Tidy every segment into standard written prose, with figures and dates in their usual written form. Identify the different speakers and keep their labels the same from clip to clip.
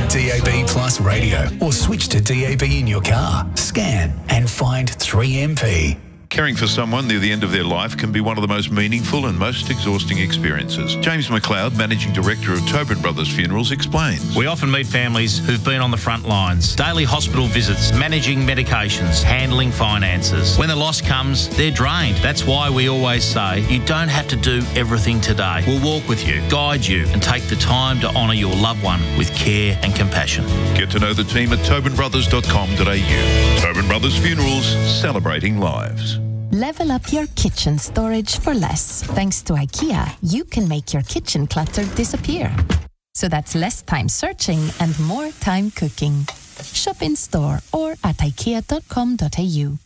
Speaker 1: DAB Plus radio or switch to DAB in your car. Scan and find 3MP.
Speaker 2: Caring for someone near the end of their life can be one of the most meaningful and most exhausting experiences. James McLeod, Managing Director of Tobin Brothers Funerals, explains.
Speaker 3: We often meet families who've been on the front lines, daily hospital visits, managing medications, handling finances. When the loss comes, they're drained. That's why we always say you don't have to do everything today. We'll walk with you, guide you, and take the time to honour your loved one with care and compassion.
Speaker 2: Get to know the team at tobinbrothers.com.au. Tobin Brothers Funerals, celebrating lives.
Speaker 4: Level up your kitchen storage for less. Thanks to IKEA, you can make your kitchen clutter disappear. So that's less time searching and more time cooking. Shop in store or at ikea.com.au.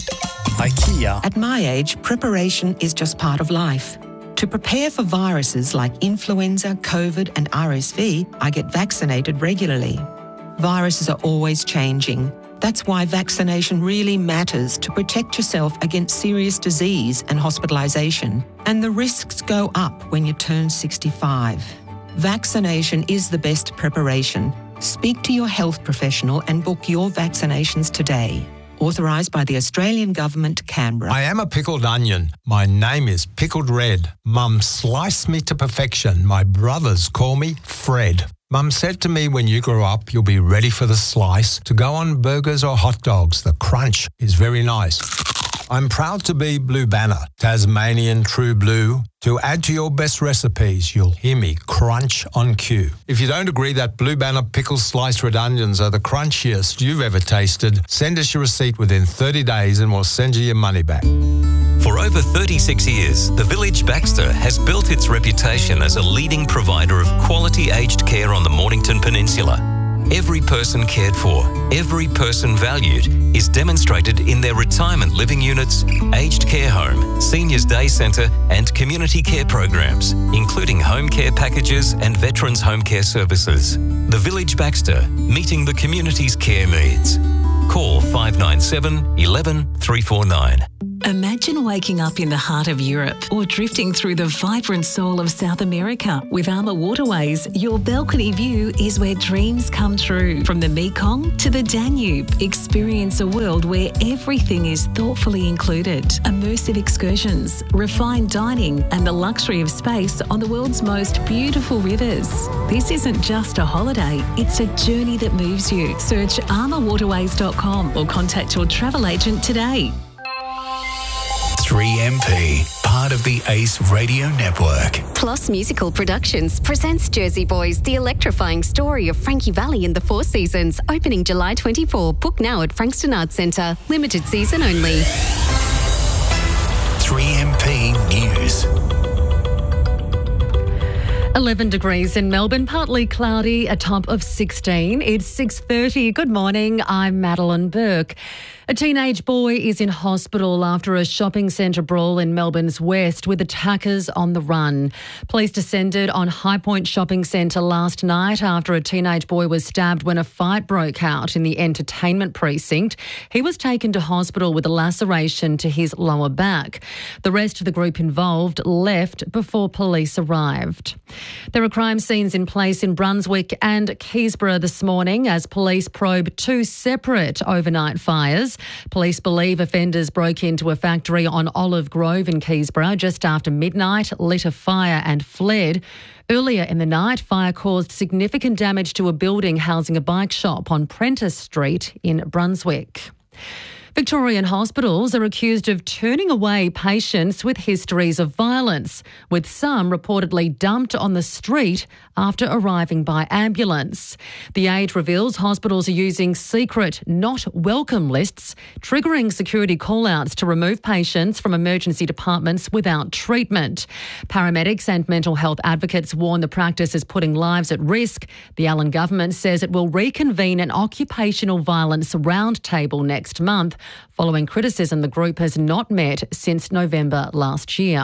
Speaker 5: IKEA. At my age, preparation is just part of life. To prepare for viruses like influenza, COVID and RSV, I get vaccinated regularly. Viruses are always changing. That's why vaccination really matters to protect yourself against serious disease and hospitalisation. And the risks go up when you turn 65. Vaccination is the best preparation. Speak to your health professional and book your vaccinations today. Authorised by the Australian Government, Canberra.
Speaker 6: I am a pickled onion. My name is Pickled Red. Mum sliced me to perfection. My brothers call me Fred. Mum said to me, when you grow up, you'll be ready for the slice to go on burgers or hot dogs. The crunch is very nice. I'm proud to be Blue Banner, Tasmanian True Blue. To add to your best recipes, you'll hear me crunch on cue. If you don't agree that Blue Banner pickle sliced red onions are the crunchiest you've ever tasted, send us your receipt within 30 days and we'll send you your money back.
Speaker 7: For over 36 years, the Village Baxter has built its reputation as a leading provider of quality aged care on the Mornington Peninsula. Every person cared for, every person valued is demonstrated in their retirement living units, aged care home, seniors day centre and community care programs, including home care packages and veterans home care services. The Village Baxter, meeting the community's care needs. Call 597 11 349.
Speaker 8: Imagine waking up in the heart of Europe or drifting through the vibrant soul of South America. With Armour Waterways, your balcony view is where dreams come true. From the Mekong to the Danube, experience a world where everything is thoughtfully included. Immersive excursions, refined dining and the luxury of space on the world's most beautiful rivers. This isn't just a holiday, it's a journey that moves you. Search armourwaterways.com or contact your travel agent today.
Speaker 1: 3MP, part of the Ace Radio Network.
Speaker 9: Plus Musical Productions presents Jersey Boys, the electrifying story of Frankie Valli and the Four Seasons, opening July 24. Book now at Frankston Arts Centre. Limited season only.
Speaker 1: 3MP News.
Speaker 10: 11 degrees in Melbourne, partly cloudy, a top of 16. It's 6:30. Good morning, I'm Madeline Burke. A teenage boy is in hospital after a shopping centre brawl in Melbourne's west with attackers on the run. Police descended on High Point Shopping Centre last night after a teenage boy was stabbed when a fight broke out in the entertainment precinct. He was taken to hospital with a laceration to his lower back. The rest of the group involved left before police arrived. There are crime scenes in place in Brunswick and Keysborough this morning as police probe two separate overnight fires. Police believe offenders broke into a factory on Olive Grove in Keysborough just after midnight, lit a fire and fled. Earlier in the night, fire caused significant damage to a building housing a bike shop on Prentice Street in Brunswick. Victorian hospitals are accused of turning away patients with histories of violence, with some reportedly dumped on the street after arriving by ambulance. The Age reveals hospitals are using secret not welcome lists, triggering security call-outs to remove patients from emergency departments without treatment. Paramedics and mental health advocates warn the practice is putting lives at risk. The Allen government says it will reconvene an occupational violence roundtable next month, following criticism the group has not met since November last year.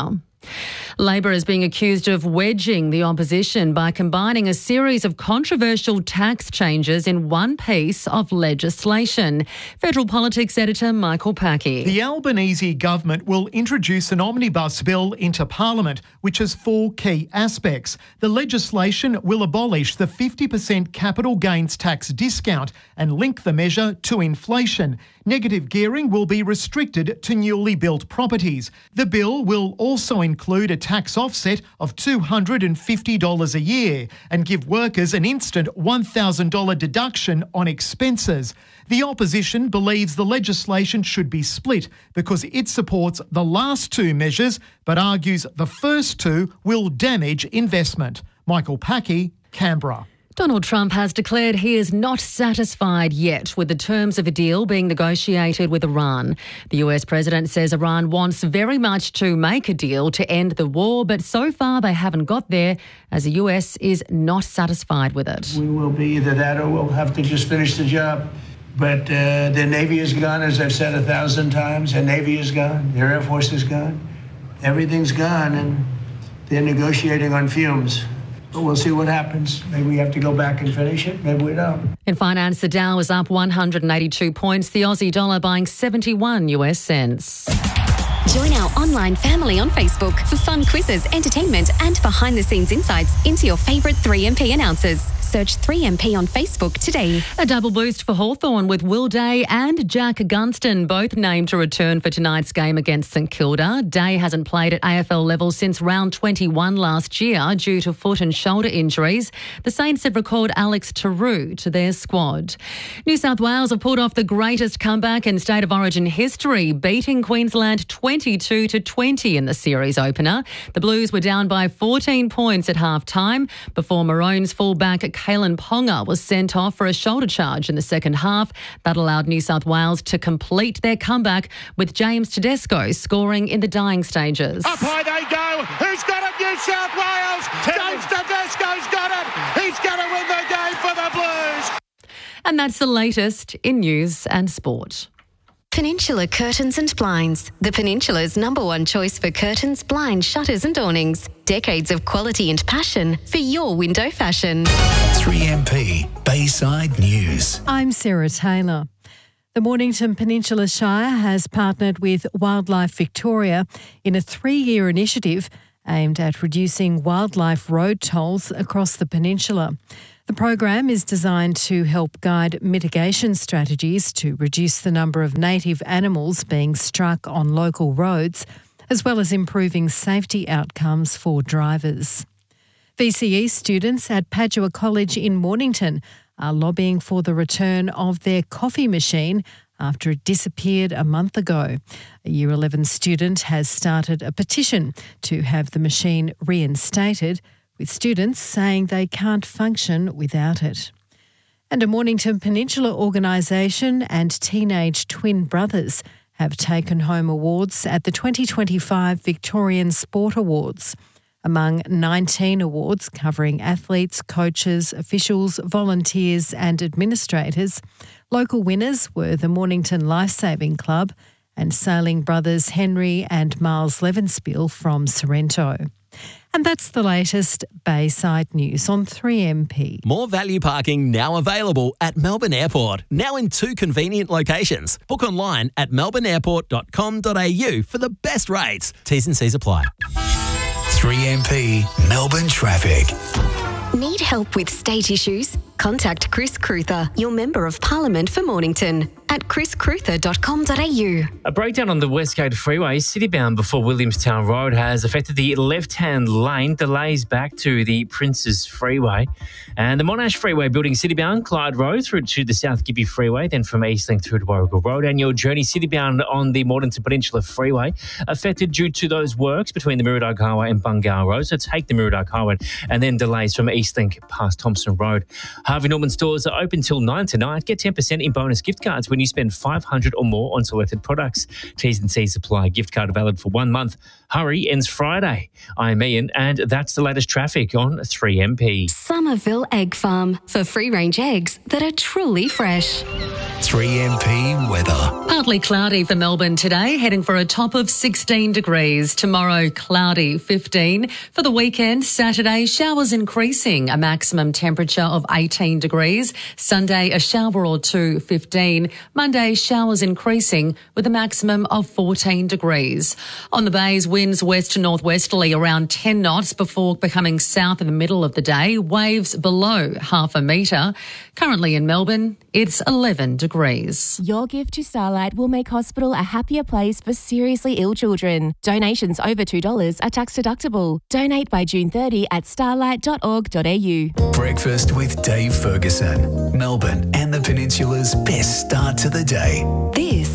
Speaker 10: Labor is being accused of wedging the opposition by combining a series of controversial tax changes in one piece of legislation. Federal Politics editor Michael Packey.
Speaker 11: The Albanese government will introduce an omnibus bill into Parliament, which has 4 key aspects. The legislation will abolish the 50% capital gains tax discount and link the measure to inflation. Negative gearing will be restricted to newly built properties. The bill will also include a tax offset of $250 a year and give workers an instant $1,000 deduction on expenses. The opposition believes the legislation should be split because it supports the last 2 measures but argues the first 2 will damage investment. Michael Packey, Canberra.
Speaker 10: Donald Trump has declared he is not satisfied yet with the terms of a deal being negotiated with Iran. The US president says Iran wants very much to make a deal to end the war, but so far they haven't got there as the US is not satisfied with it.
Speaker 12: We will be either that or we'll have to just finish the job. But their Navy is gone, as I've said 1,000 times. Their Navy is gone. Their Air Force is gone. Everything's gone, and they're negotiating on fumes. But we'll see what happens. Maybe we have to go back and finish it. Maybe we don't.
Speaker 10: In finance, the Dow was up 182 points. The Aussie dollar buying 71 US cents.
Speaker 9: Join our online family on Facebook for fun quizzes, entertainment and behind-the-scenes insights into your favourite 3MP announcers. Search 3MP on Facebook today.
Speaker 10: A double boost for Hawthorn with Will Day and Jack Gunston both named to return for tonight's game against St Kilda. Day hasn't played at AFL level since round 21 last year due to foot and shoulder injuries. The Saints have recalled Alex Tarou to their squad. New South Wales have pulled off the greatest comeback in State of Origin history, beating Queensland 22-20 in the series opener. The Blues were down by 14 points at half-time before Maroons fullback Kalen Ponga was sent off for a shoulder charge in the second half. That allowed New South Wales to complete their comeback with James Tedesco scoring in the dying stages.
Speaker 13: Up high they go. Who's got it? New South Wales. James Tedesco's got it. He's going to win the game for the Blues.
Speaker 10: And that's the latest in news and sport.
Speaker 9: Peninsula Curtains and Blinds, the Peninsula's #1 choice for curtains, blinds, shutters and awnings. Decades of quality and passion for your window fashion.
Speaker 1: 3MP Bayside News.
Speaker 14: I'm Sarah Taylor. The Mornington Peninsula Shire has partnered with Wildlife Victoria in a 3-year initiative aimed at reducing wildlife road tolls across the peninsula. The program is designed to help guide mitigation strategies to reduce the number of native animals being struck on local roads, as well as improving safety outcomes for drivers. VCE students at Padua College in Mornington are lobbying for the return of their coffee machine after it disappeared a month ago. A Year 11 student has started a petition to have the machine reinstated, with students saying they can't function without it. And a Mornington Peninsula organisation and teenage twin brothers have taken home awards at the 2025 Victorian Sport Awards. Among 19 awards covering athletes, coaches, officials, volunteers and administrators, local winners were the Mornington Lifesaving Club and sailing brothers Henry and Miles Levenspiel from Sorrento. And that's the latest Bayside news on 3MP.
Speaker 15: More value parking now available at Melbourne Airport, now in 2 convenient locations. Book online at melbourneairport.com.au for the best rates. T's and C's apply.
Speaker 1: 3MP Melbourne Traffic.
Speaker 9: Need help with state issues? Contact Chris Cruther, your Member of Parliament for Mornington, at chriscruther.com.au.
Speaker 16: A breakdown on the Westgate Freeway, citybound before Williamstown Road, has affected the left-hand lane. Delays back to the Princes Freeway. And the Monash Freeway building citybound, Clyde Road through to the South Gippy Freeway, then from Eastlink through to Warrigal Road. And your journey citybound on the Mornington Peninsula Freeway, affected due to those works between the Miradoc Highway and Bungal Road. So take the Miradoc Highway and then delays from Eastlink past Thompson Road. Harvey Norman stores are open till 9 tonight. Get 10% in bonus gift cards when you spend $500 or more on selected products. T's and C's apply. Gift card valid for 1 month. Hurry ends Friday. I'm Ian, and that's the latest traffic on 3MP.
Speaker 9: Somerville Egg Farm, for free-range eggs that are truly fresh.
Speaker 1: 3MP weather.
Speaker 10: Partly cloudy for Melbourne today, heading for a top of 16 degrees. Tomorrow, cloudy, 15. For the weekend, Saturday, showers increasing, a maximum temperature of 18 degrees. Sunday, a shower or two, 15. Monday, showers increasing with a maximum of 14 degrees. On the bays, winds west to northwesterly around 10 knots before becoming south in the middle of the day. Waves below half a metre. Currently in Melbourne, it's 11 degrees.
Speaker 17: Your gift to Starlight will make hospital a happier place for seriously ill children. Donations over $2 are tax deductible. Donate by June 30 at starlight.org.au.
Speaker 1: Breakfast with Dave Ferguson. Melbourne and the Peninsula's best start to the day.
Speaker 17: This